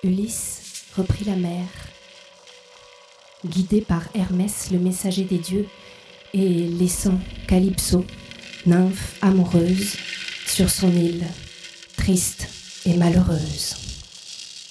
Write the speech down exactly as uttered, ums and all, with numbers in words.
Ulysse reprit la mer, guidé par Hermès le messager des dieux, et laissant Calypso, nymphe amoureuse, sur son île, triste et malheureuse.